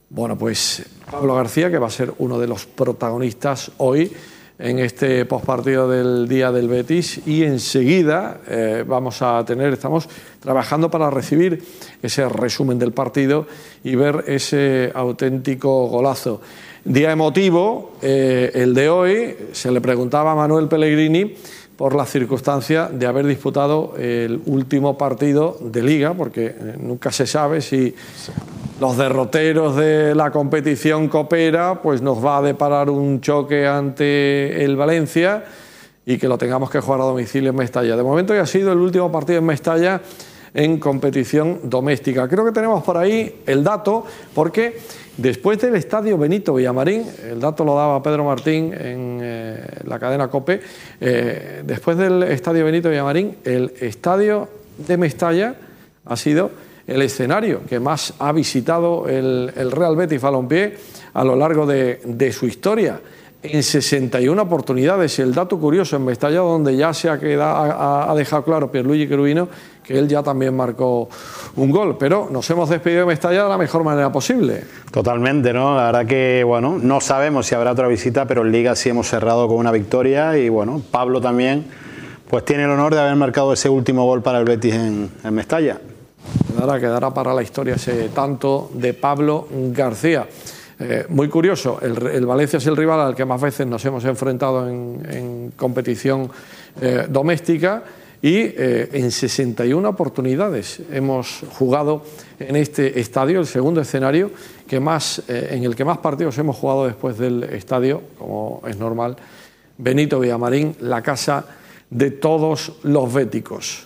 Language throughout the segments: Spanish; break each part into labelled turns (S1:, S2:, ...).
S1: Bueno, pues Pablo García, que va a ser uno de los protagonistas hoy en este postpartido del día del Betis, y enseguida estamos trabajando para recibir ese resumen del partido y ver ese auténtico golazo. Día emotivo, el de hoy. Se le preguntaba a Manuel Pellegrini por la circunstancia de haber disputado el último partido de Liga, porque nunca se sabe si los derroteros de la competición Copera pues nos va a deparar un choque ante el Valencia y que lo tengamos que jugar a domicilio en Mestalla. De momento ya ha sido el último partido en Mestalla en competición doméstica. Creo que tenemos por ahí el dato, porque después del estadio Benito Villamarín, el dato lo daba Pedro Martín en la cadena COPE, después del estadio Benito Villamarín, el estadio de Mestalla ha sido el escenario que más ha visitado el Real Betis Balompié a lo largo de su historia. En 61 oportunidades. El dato curioso en Mestalla, donde ya se ha dejado claro Pierluigi Cherubino que él ya también marcó un gol, pero nos hemos despedido de Mestalla de la mejor manera posible.
S2: Totalmente, ¿no? La verdad que, bueno, no sabemos si habrá otra visita, pero en Liga sí hemos cerrado con una victoria y, bueno, Pablo también pues tiene el honor de haber marcado ese último gol para el Betis en Mestalla.
S1: Quedará para la historia ese tanto de Pablo García. Muy curioso, el Valencia es el rival al que más veces nos hemos enfrentado en competición doméstica y en 61 oportunidades hemos jugado en este estadio, el segundo escenario en el que más partidos hemos jugado después del estadio, como es normal, Benito Villamarín, la casa de todos los béticos.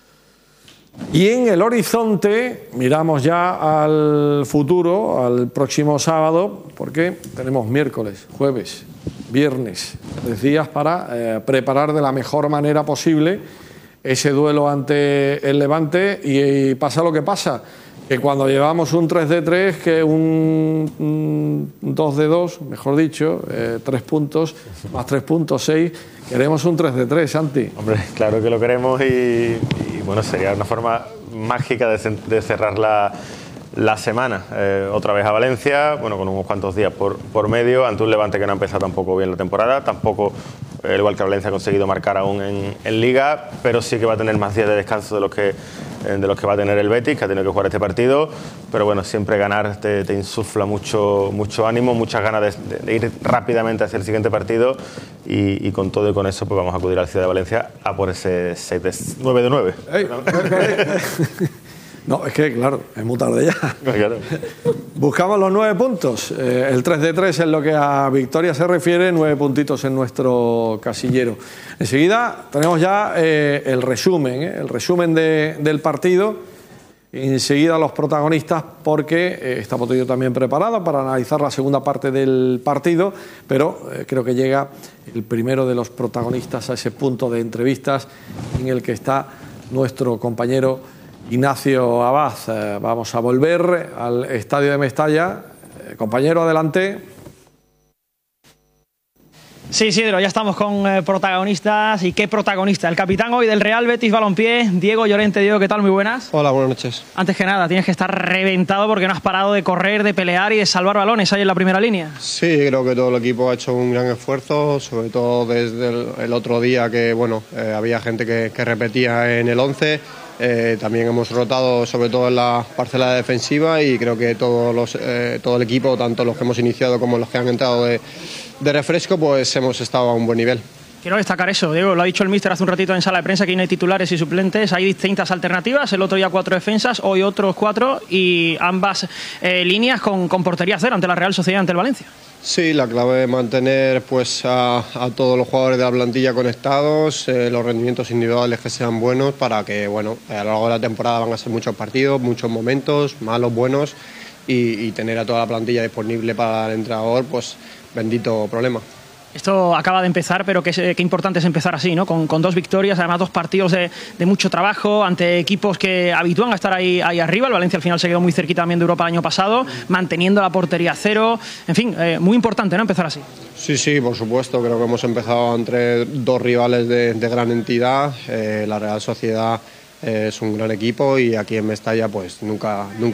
S1: Y en el horizonte miramos ya al futuro, al próximo sábado, porque tenemos miércoles, jueves, viernes, 3 días para preparar de la mejor manera posible ese duelo ante el Levante. Y pasa lo que pasa, que cuando llevamos un 3-3, que un 2-2, mejor dicho, 3 puntos, más 3 puntos, 6, queremos un 3-3, Santi.
S3: Hombre, claro que lo queremos y bueno, sería una forma mágica de cerrar la semana. Otra vez a Valencia, bueno, con unos cuantos días por medio, ante un Levante que no ha empezado tampoco bien la temporada, tampoco, igual que Valencia, ha conseguido marcar aún en Liga, pero sí que va a tener más días de descanso de los que va a tener el Betis, que ha tenido que jugar este partido. Pero bueno, siempre ganar te insufla mucho ánimo, muchas ganas de ir rápidamente hacia el siguiente partido, y con todo y con eso pues vamos a acudir a la ciudad de Valencia a por ese 9 de 9.
S1: No, es que claro, es muy tarde ya.
S3: Claro.
S1: Buscamos los 9 puntos. El 3-3 en lo que a victoria se refiere, 9 puntitos en nuestro casillero. Enseguida tenemos ya el resumen del partido. Enseguida los protagonistas, porque está Botello también preparado para analizar la segunda parte del partido, pero creo que llega el primero de los protagonistas a ese punto de entrevistas en el que está nuestro compañero Ignacio Abad. Vamos a volver al estadio de Mestalla. Compañero, adelante.
S4: Sí, Isidro, ya estamos con protagonistas. ¿Y qué protagonista? El capitán hoy del Real Betis Balompié, Diego Llorente. Diego, ¿qué tal? Muy buenas.
S5: Hola, buenas noches.
S4: Antes que nada, tienes que estar reventado porque no has parado de correr, de pelear y de salvar balones ahí en la primera línea.
S5: Sí, creo que todo el equipo ha hecho un gran esfuerzo, sobre todo desde el otro día que, bueno, había gente que repetía en el 11. También hemos rotado sobre todo en la parcela defensiva y creo que todo el equipo, tanto los que hemos iniciado como los que han entrado de refresco, pues hemos estado a un buen nivel.
S4: Quiero destacar eso, Diego, lo ha dicho el míster hace un ratito en sala de prensa, que no hay titulares y suplentes, hay distintas alternativas, el otro día 4 defensas, hoy otros 4 y ambas líneas con portería cero ante la Real Sociedad, ante el Valencia.
S5: Sí, la clave es mantener pues a todos los jugadores de la plantilla conectados, los rendimientos individuales que sean buenos, para que, bueno, a lo largo de la temporada van a ser muchos partidos, muchos momentos, malos, buenos, y tener a toda la plantilla disponible para el entrenador, pues bendito problema.
S4: Esto acaba de empezar, pero qué importante es empezar así, ¿no? Con 2 victorias, además 2 partidos de mucho trabajo ante equipos que habitúan a estar ahí arriba. El Valencia al final se quedó muy cerquita también de Europa el año pasado, manteniendo la portería cero. En fin, muy importante, ¿no? Empezar así.
S5: Sí, por supuesto. Creo que hemos empezado entre 2 rivales de gran entidad. La Real Sociedad es un gran equipo y aquí en Mestalla pues nunca